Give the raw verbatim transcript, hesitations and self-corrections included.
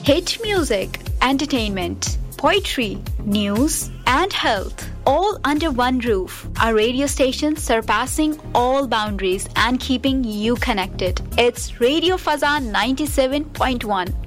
Hit music, entertainment, poetry, news, and health, all under one roof. A radio station surpassing all boundaries and keeping you connected. It's Radio Fazan ninety-seven point one.